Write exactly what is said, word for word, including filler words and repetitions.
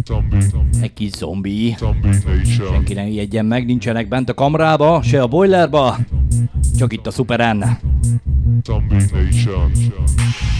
Egy kis zombi. Senki nem ijedjen meg, nincsenek bent a kamrába, se a boilerba. Csak itt a Superen.